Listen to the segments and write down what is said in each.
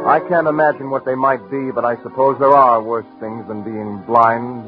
I can't imagine what they might be, but I suppose there are worse things than being blind.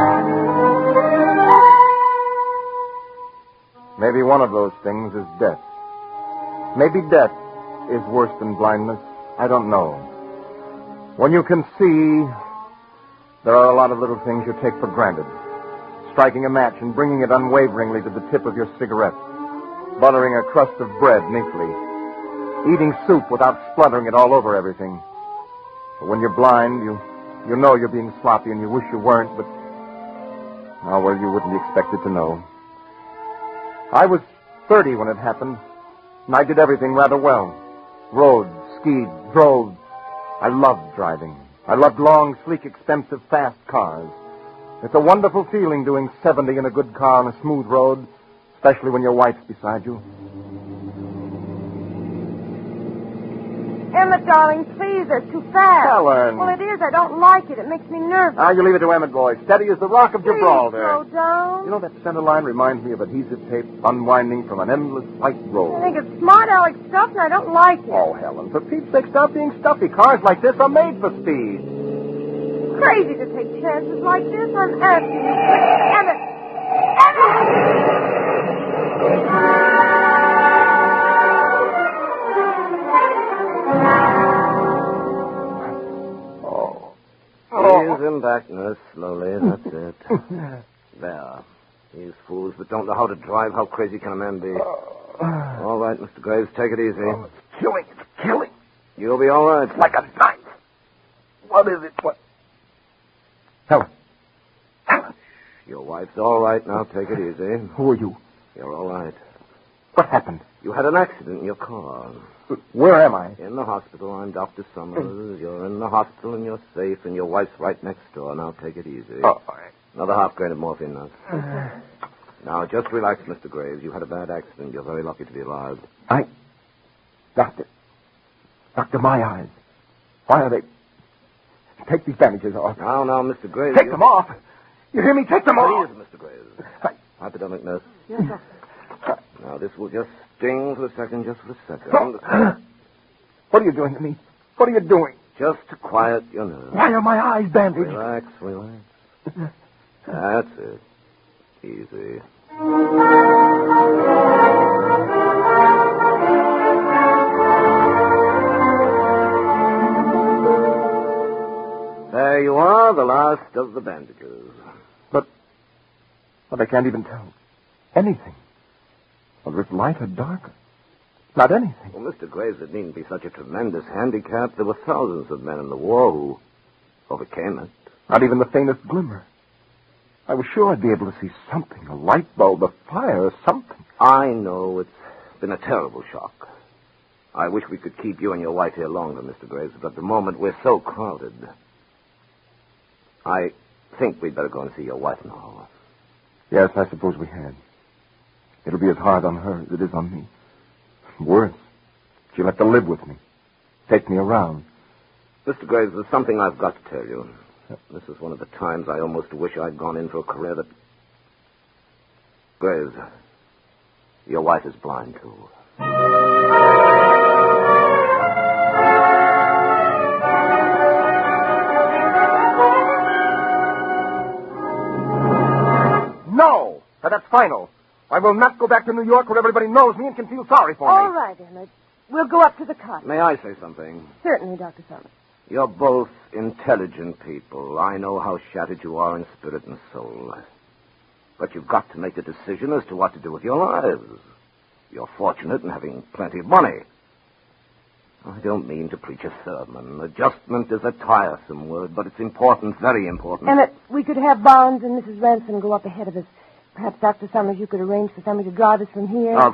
Maybe one of those things is death. Maybe death is worse than blindness. I don't know. When you can see, there are a lot of little things you take for granted. Striking a match and bringing it unwaveringly to the tip of your cigarette. Buttering a crust of bread neatly. Eating soup without spluttering it all over everything. But when you're blind, you know you're being sloppy and you wish you weren't, but... Oh, well, you wouldn't be expected to know. I was 30 when it happened, and I did everything rather well. Rode, skied, drove. I loved driving. I loved long, sleek, expensive, fast cars. It's a wonderful feeling doing 70 in a good car on a smooth road, especially when your wife's beside you. Emmett, darling, please, that's too fast. Helen. Well, it is. I don't like it. It makes me nervous. You leave it to Emmett, boy. Steady as the rock of Gibraltar. Slow down. You know, that center line reminds me of adhesive tape unwinding from an endless white road. I think it's smart aleck stuff, and I don't like it. Oh, Helen, for Pete's sake, stop being stuffy. Cars like this are made for speed. Crazy to take chances like this. I'm asking you. Emmett! Emmett! Ease him back, nurse, slowly. That's it. There. These fools that don't know how to drive, how crazy can a man be? All right, Mr. Graves, take it easy. It's killing. It's killing. You'll be all right. It's like a knife. What is it? What? Helen. Helen. Your wife's all right now. Take it easy. Who are you? You're all right. What happened? You had an accident in your car. Where am I? In the hospital. I'm Dr. Summers. You're in the hospital and you're safe, and your wife's right next door. Now take it easy. Oh, all right. Another half grain of morphine now. Now, just relax, Mr. Graves. You had a bad accident. You're very lucky to be alive. Doctor, my eyes. Why are they... Take these bandages off. Now, Mr. Graves. Take them off. You hear me? Take them off. Please, Mr. Graves. Hypodermic nurse. Yes, sir. Now, this will just sting for a second, just for a second. What are you doing to me? What are you doing? Just to quiet your nerves. Why are my eyes bandaged? Relax. That's it. Easy. There you are, the last of the bandages. But I can't even tell anything. Whether it's light or dark. Not anything. Well, Mr. Graves, it needn't be such a tremendous handicap. There were thousands of men in the war who overcame it. Not even the faintest glimmer. I was sure I'd be able to see something, a light bulb, a fire, or something. I know it's been a terrible shock. I wish we could keep you and your wife here longer, Mr. Graves, but at the moment we're so crowded. I think we'd better go and see your wife now. Yes, I suppose we had. It'll be as hard on her as it is on me. Worse. She'll have to live with me. Take me around. Mr. Graves, there's something I've got to tell you. This is one of the times I almost wish I'd gone in for a career that... Graves, your wife is blind, too. No! That's final. I will not go back to New York where everybody knows me and can feel sorry for me. All right, Emmett. We'll go up to the cot. May I say something? Certainly, Dr. Summers. You're both intelligent people. I know how shattered you are in spirit and soul. But you've got to make a decision as to what to do with your lives. You're fortunate in having plenty of money. I don't mean to preach a sermon. Adjustment is a tiresome word, but it's important, very important. Emmett, we could have Barnes and Mrs. Ransom go up ahead of us. Perhaps, Dr. Summers, you could arrange for somebody to drive us from here.